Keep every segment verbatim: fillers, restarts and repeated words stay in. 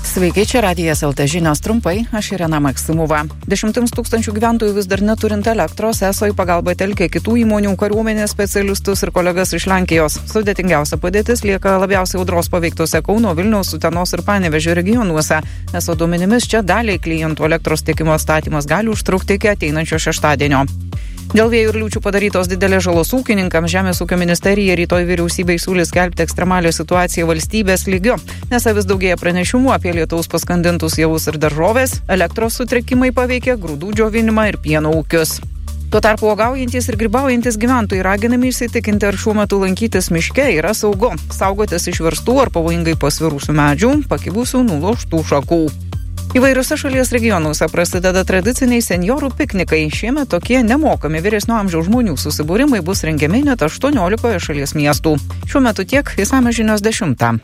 Sveiki, čia Radijas L T žinios trumpai, aš Irena Maksimova. Dešimtims tūkstančių gyventojų vis dar neturint elektros, eso į pagalbą telkia kitų įmonių, kariuomenės specialistus ir kolegas iš Lenkijos. Sudėtingiausia padėtis lieka labiausiai audros paveiktose Kauno, Vilniaus, Utenos ir Panevėžio regionuose. Eso duomenimis čia daliai klientų elektros tiekimo atstatymas gali užtrukti iki ateinančio šeštadienio. Dėl vėjų ir liūčių padarytos didelės žalos ūkininkams Žemės ūkio ministerija rytoj vyriausybei siūlys skelbti ekstremalią situaciją valstybės lygiu, nes vis daugėja pranešimų apie lietaus paskandintus javus ir daržovės, elektros sutrikimai paveikė grūdų džiovinimą ir pieno ūkius. Tuo tarpu uogaujantis ir grybaujantis gyventojai raginami įsitikinti, ar šiuo metu lankytis miške yra saugu, saugotis išverstų ar pavojingai pasvirusių medžių, pakibusių nulaužtų šakų. Įvairiuose šalies regionuose prasideda tradiciniai senjorų piknikai. Šiemet tokie nemokami vyresnio amžiaus žmonių susibūrimai bus rengiami net aštuoniolikoje šalies miestų. Šiuo metu tiek, išsamios žinios dešimtą.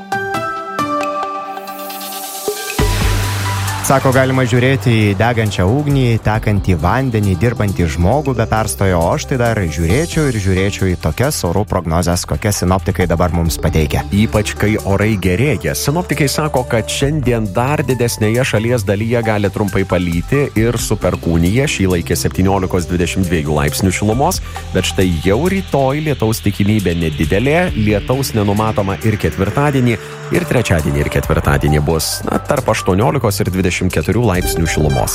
Sako, galima žiūrėti į degančią ugnį, tekantį vandenį, dirbantį žmogų be perstojo, o aš tai dar žiūrėčiau ir žiūrėčiau į tokias orų prognozes, kokias sinoptikai dabar mums pateikia. Ypač kai orai gerėja. Sinoptikai sako, kad šiandien dar didesnėje šalies dalyje gali trumpai palyti ir su perkūnija, šį laikė septyniolikos dvidešimt dviejų laipsnių šilumos, bet štai jau rytoj lietaus tikimybė nedidelė, lietaus nenumatoma ir ketvirtadienį, ir trečiadienį ir ketvirtadienį bus na, tarp aštuoniolikos ir dvidešimt keturių laipsnių šilumos.